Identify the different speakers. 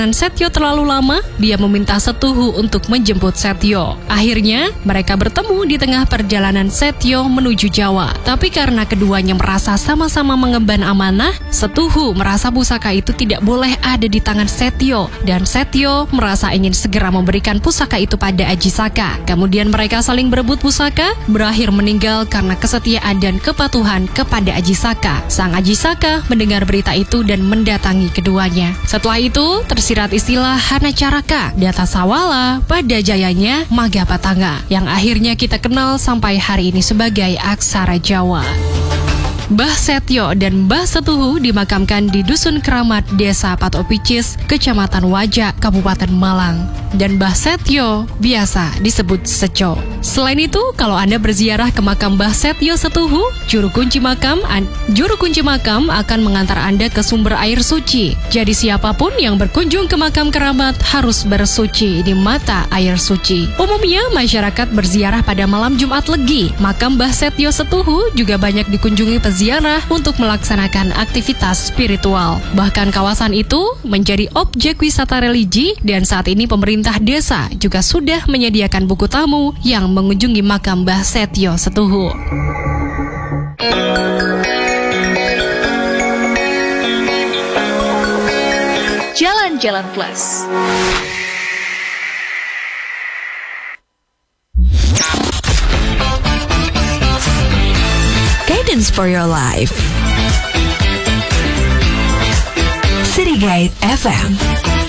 Speaker 1: Setio terlalu lama, dia meminta Setuhu untuk menjemput Setio. Akhirnya, mereka bertemu di tengah perjalanan Setio menuju Jawa. Tapi karena keduanya merasa sama-sama mengemban amanah, Setuhu merasa pusaka itu tidak boleh ada di tangan Setio. Dan Setio merasa ingin segera memberikan pusaka itu pada Ajisaka. Kemudian mereka saling berebut pusaka, berakhir meninggal karena kesetiaan dan kepatuhan kepada Ajisaka. Sang Ajisaka mendengar berita itu dan mendatangi keduanya. Setelah itu, tersirat istilah Hanacaraka, Data Sawala, pada jayanya Magapatanga, yang akhirnya kita kenal sampai hari ini sebagai aksara Jawa. Mbah Setio dan Mbah Setuhu dimakamkan di Dusun Keramat, Desa Patopicis, Kecamatan Wajak, Kabupaten Malang. Dan Mbah Setio biasa disebut Seco. Selain itu, kalau Anda berziarah ke makam Mbah Setio Setuhu, juru kunci makam akan mengantar Anda ke sumber air suci. Jadi siapapun yang berkunjung ke makam keramat harus bersuci di mata air suci. Umumnya masyarakat berziarah pada malam Jumat Legi. Makam Mbah Setio Setuhu juga banyak dikunjungi peziarah untuk melaksanakan aktivitas spiritual. Bahkan kawasan itu menjadi objek wisata religi dan saat ini pemerintah desa juga sudah menyediakan buku tamu yang mengunjungi makam Mbah Setio Setuhu.
Speaker 2: Jalan-Jalan Plus.
Speaker 3: Guidance for your life. City Guide FM.